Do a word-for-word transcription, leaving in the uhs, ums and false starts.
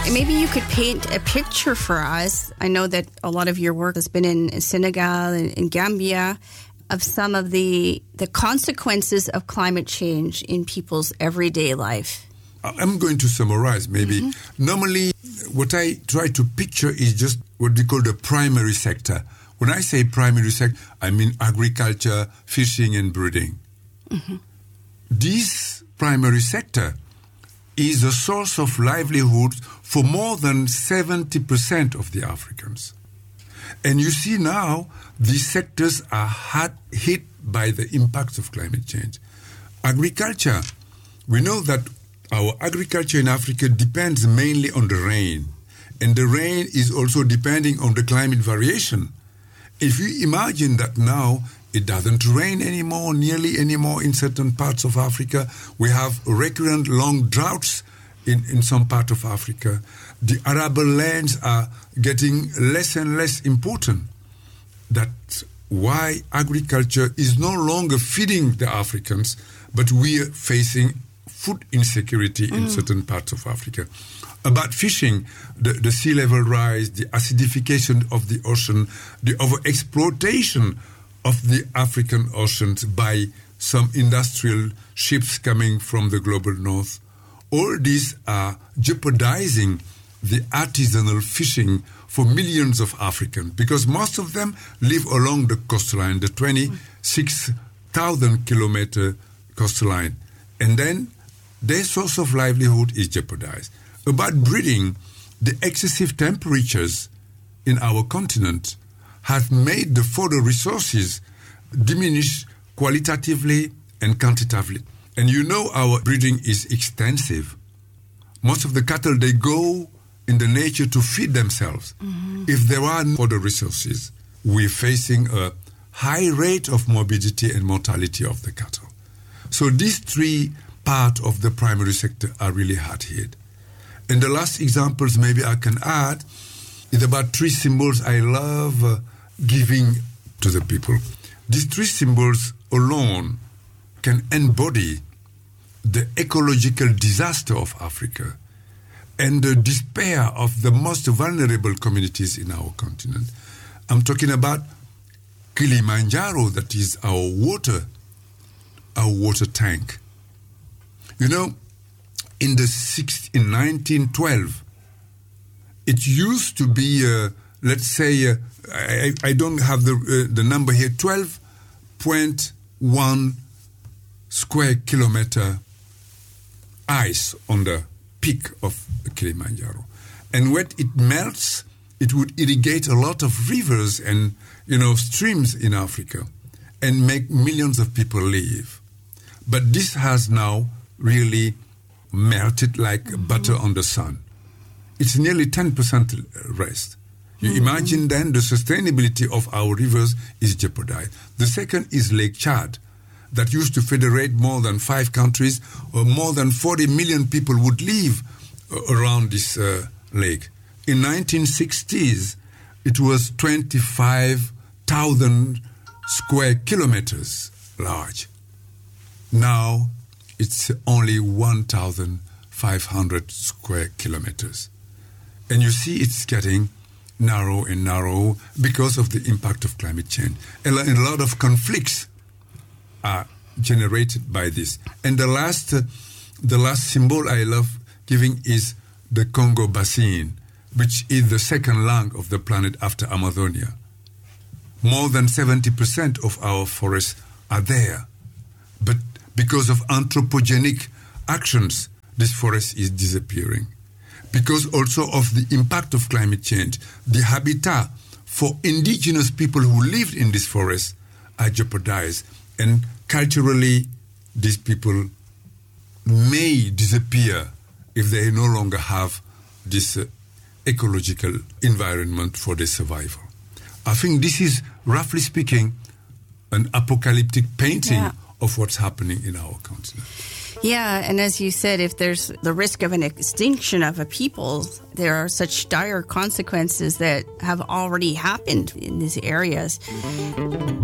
Maybe you could paint a picture for us. I know that a lot of your work has been in Senegal and in Gambia, of some of the the consequences of climate change in people's everyday life. I'm going to summarize maybe. Mm-hmm. Normally, what I try to picture is just what we call the primary sector. When I say primary sector, I mean agriculture, fishing and breeding. Mm-hmm. This primary sector is a source of livelihood for more than seventy percent of the Africans. And you see now, these sectors are hard hit by the impacts of climate change. Agriculture, we know that our agriculture in Africa depends mainly on the rain. And the rain is also depending on the climate variation. If you imagine that now it doesn't rain anymore, nearly anymore in certain parts of Africa, we have recurrent long droughts in, in some part of Africa. The arable lands are getting less and less important. That's why agriculture is no longer feeding the Africans, but we are facing food insecurity in mm. certain parts of Africa. About fishing, the, the sea level rise, the acidification of the ocean, the overexploitation of the African oceans by some industrial ships coming from the global north. All these are jeopardizing the artisanal fishing for millions of Africans, because most of them live along the coastline, the twenty-six thousand kilometer coastline. And then their source of livelihood is jeopardized. About breeding, the excessive temperatures in our continent have made the fodder resources diminish qualitatively and quantitatively. And you know our breeding is extensive. Most of the cattle, they go in the nature to feed themselves. Mm-hmm. If there are no fodder resources, we're facing a high rate of morbidity and mortality of the cattle. So these three parts of the primary sector are really hard hit. And the last examples maybe I can add is about three symbols I love uh, giving to the people. These three symbols alone can embody the ecological disaster of Africa and the despair of the most vulnerable communities in our continent. I'm talking about Kilimanjaro, that is our water, our water tank. You know, in the six, in nineteen twelve, it used to be, uh, let's say, uh, I, I don't have the uh, the number here, twelve point one square kilometer ice on the peak of Kilimanjaro. And when it melts, it would irrigate a lot of rivers and, you know, streams in Africa and make millions of people live. But this has now really melted like mm-hmm. butter on the sun. It's nearly ten percent rest. You mm-hmm. imagine then the sustainability of our rivers is jeopardized. The second is Lake Chad, that used to federate more than five countries, or more than forty million people would live uh, around this uh, lake. In nineteen sixties, it was twenty-five thousand square kilometers large. Now, it's only one thousand five hundred square kilometers. And you see it's getting narrow and narrow because of the impact of climate change. And a lot of conflicts are generated by this. And the last, uh, the last symbol I love giving is the Congo Basin, which is the second lung of the planet after Amazonia. More than seventy percent of our forests are there. But because of anthropogenic actions, this forest is disappearing. Because also of the impact of climate change, the habitat for indigenous people who lived in this forest are jeopardized. And culturally, these people may disappear if they no longer have this uh, ecological environment for their survival. I think this is, roughly speaking, an apocalyptic painting yeah. of what's happening in our continent. Yeah, and as you said, if there's the risk of an extinction of a people, there are such dire consequences that have already happened in these areas.